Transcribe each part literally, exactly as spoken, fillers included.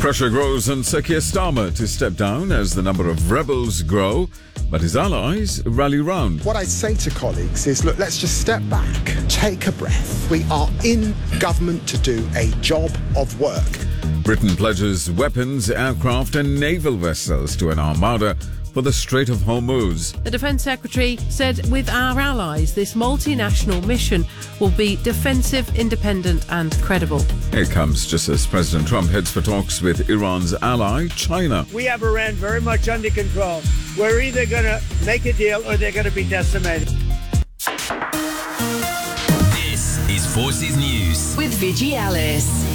Pressure grows on Sir Keir Starmer to step down as the number of rebels grow, but his allies rally round. What I'd say to colleagues is, look, let's just step back, take a breath. We are in government to do a job of work. Britain pledges weapons, aircraft and naval vessels to an armada for the Strait of Hormuz. The Defence Secretary said with our allies, this multinational mission will be defensive, independent and credible. It comes just as President Trump heads for talks with Iran's ally, China. We have Iran very much under control. We're either going to make a deal or they're going to be decimated. This is Forces News with Vigi Ellis.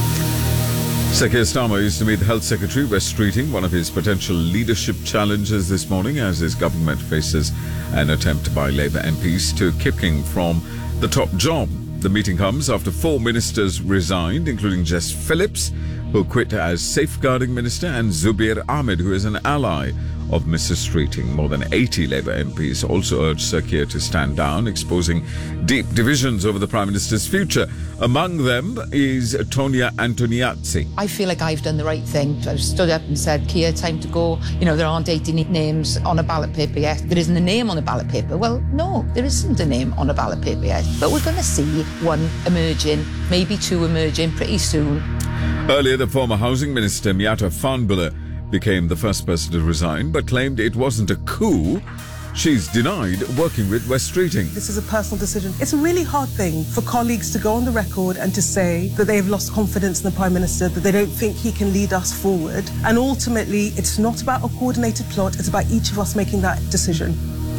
Sir Keir Starmer used to meet the Health Secretary, Wes Streeting, one of his potential leadership challenges this morning as his government faces an attempt by Labour M Ps to kick him from the top job. The meeting comes after four ministers resigned, including Jess Phillips, who quit as Safeguarding Minister, and Zubair Ahmed, who is an ally of Mister Streeting. More than eighty Labour M Ps also urged Sir Keir to stand down, exposing deep divisions over the Prime Minister's future. Among them is Tonia Antoniazzi. I feel like I've done the right thing. I've stood up and said, Keir, time to go. You know, there aren't eighty names on a ballot paper yet. There isn't a name on a ballot paper. Well, no, there isn't a name on a ballot paper yet. But we're going to see one emerging, maybe two emerging pretty soon. Earlier, the former Housing Minister, Miatta Fahnbulleh, became the first person to resign, but claimed it wasn't a coup. She's denied working with Wes Streeting. This is a personal decision. It's a really hard thing for colleagues to go on the record and to say that they've lost confidence in the Prime Minister, that they don't think he can lead us forward. And ultimately, it's not about a coordinated plot, it's about each of us making that decision.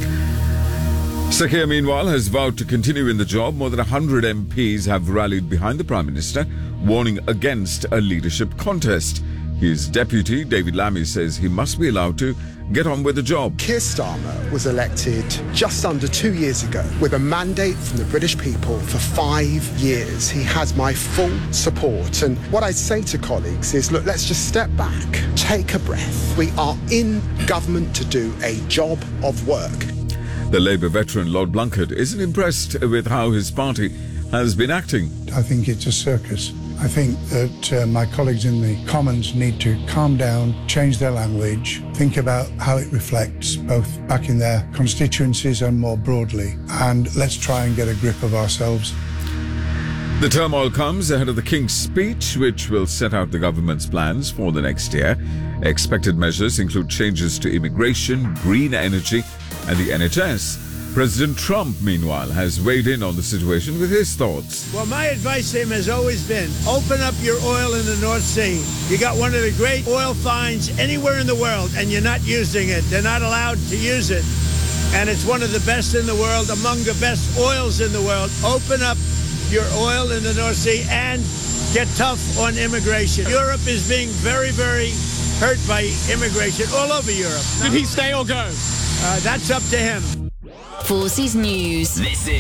Sir Keir, meanwhile, has vowed to continue in the job. More than one hundred M Ps have rallied behind the Prime Minister, warning against a leadership contest. His deputy, David Lammy, says he must be allowed to get on with the job. Keir Starmer was elected just under two years ago with a mandate from the British people for five years. He has my full support. And what I'd say to colleagues is, look, let's just step back, take a breath. We are in government to do a job of work. The Labour veteran Lord Blunkett isn't impressed with how his party has been acting. I think it's a circus. I think that uh, my colleagues in the Commons need to calm down, change their language, think about how it reflects both back in their constituencies and more broadly, and let's try and get a grip of ourselves. The turmoil comes ahead of the King's speech, which will set out the government's plans for the next year. Expected measures include changes to immigration, green energy, and the N H S. President Trump, meanwhile, has weighed in on the situation with his thoughts. Well, my advice to him has always been, open up your oil in the North Sea. You got one of the great oil finds anywhere in the world, and you're not using it. They're not allowed to use it. And it's one of the best in the world, among the best oils in the world. Open up your oil in the North Sea and get tough on immigration. Europe is being very, very hurt by immigration all over Europe. Did he stay or go? Uh, that's up to him. Forces News. This is